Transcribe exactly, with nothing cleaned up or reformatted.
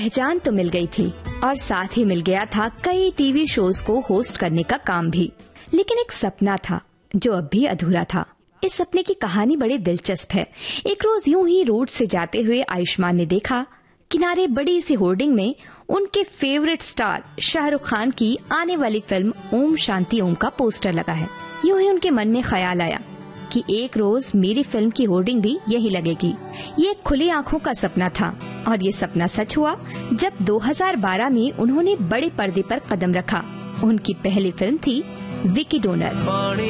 पहचान तो मिल गई थी और साथ ही मिल गया था कई टीवी शोज को होस्ट करने का काम भी। लेकिन एक सपना था जो अब भी अधूरा था। इस सपने की कहानी बड़ी दिलचस्प है। एक रोज यूं ही रोड से जाते हुए आयुष्मान ने देखा किनारे बड़ी सी होर्डिंग में उनके फेवरेट स्टार शाहरुख खान की आने वाली फिल्म ओम शांति ओम का पोस्टर लगा है। यूं ही उनके मन में ख्याल आया कि एक रोज मेरी फिल्म की होर्डिंग भी यही लगेगी। ये खुली आंखों का सपना था और ये सपना सच हुआ जब दो हज़ार बारह में उन्होंने बड़े पर्दे पर कदम रखा। उनकी पहली फिल्म थी विकी डोनर।